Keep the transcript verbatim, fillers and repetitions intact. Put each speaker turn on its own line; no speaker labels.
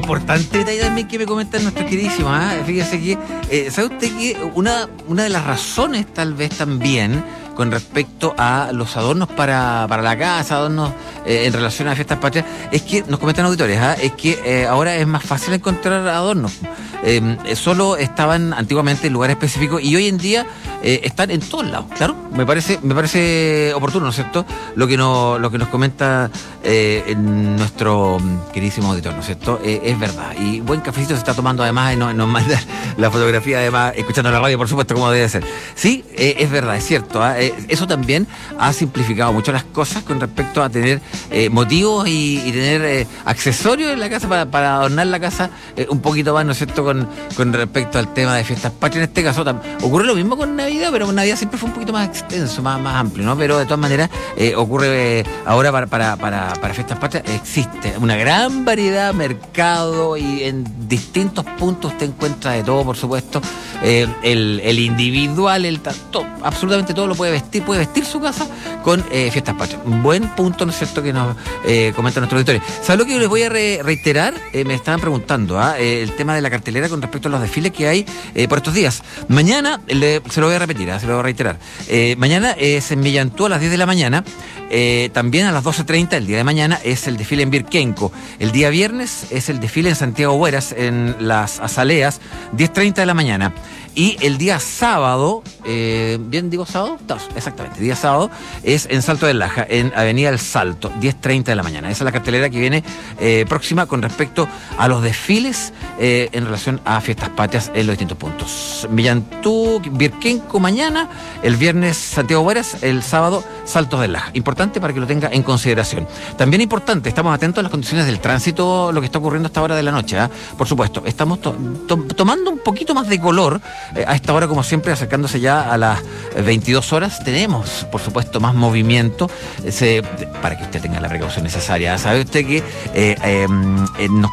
importante detalle también que me comentan nuestros queridísimos, ¿eh? Fíjese que, eh, ¿sabe usted que una, una de las razones tal vez también con respecto a los adornos para, para la casa, adornos eh, en relación a fiestas patrias, es que, nos comentan auditores, ¿eh? es que eh, ahora es más fácil encontrar adornos. Eh, solo estaban antiguamente en lugares específicos y hoy en día eh, están en todos lados, claro. Me parece, me parece oportuno, ¿no es cierto? Lo que nos, lo que nos comenta eh, nuestro queridísimo auditor, ¿no es cierto? Eh, es verdad. Y buen cafecito se está tomando además y nos, nos manda la fotografía, además, escuchando la radio, por supuesto, como debe ser. Sí, eh, es verdad, es cierto. ¿eh? Eso también ha simplificado mucho las cosas con respecto a tener eh, motivos y, y tener eh, accesorios en la casa para, para adornar la casa eh, un poquito más, ¿no es cierto? Con, con respecto al tema de fiestas patrias. En este caso tam- ocurre lo mismo con Navidad, pero con Navidad siempre fue un poquito más extenso, más, más amplio, ¿no? Pero de todas maneras eh, ocurre eh, ahora para, para, para, para fiestas patrias. Existe una gran variedad, mercado, y en distintos puntos usted encuentra de todo, por supuesto. Eh, el, el individual, el todo, absolutamente todo lo puede vestir, puede vestir su casa con eh, fiestas patrias. Un buen punto, ¿no es cierto?, que nos eh, comenta nuestro auditorio. ¿Sabes lo que yo les voy a re- reiterar? Eh, me estaban preguntando, ¿ah? eh, el tema de la cartelera con respecto a los desfiles que hay eh, por estos días. Mañana, le, se lo voy a repetir, ¿ah? se lo voy a reiterar. Eh, mañana es en Millantú a las diez de la mañana. Eh, también a las doce treinta, el día de mañana, es el desfile en Birkenco. El día viernes es el desfile en Santiago Hueras, en las Azaleas, diez treinta de la mañana. Y el día sábado, eh, ¿bien digo sábado? No, exactamente, día sábado es en Salto del Laja, en Avenida El Salto, diez treinta de la mañana. Esa es la cartelera que viene eh, próxima con respecto a los desfiles eh, en relación a fiestas patrias en los distintos puntos. Millantú, Birkenco mañana, el viernes Santiago Hueras, el sábado Saltos del Laja. Importante para que lo tenga en consideración. También importante, estamos atentos a las condiciones del tránsito, lo que está ocurriendo a esta hora de la noche. ¿eh? Por supuesto, estamos to- to- tomando un poquito más de color. Eh, a esta hora, como siempre, acercándose ya a las veintidós horas, tenemos, por supuesto, más movimiento, eh, se, para que usted tenga la precaución necesaria. ¿Sabe usted que eh, eh, nos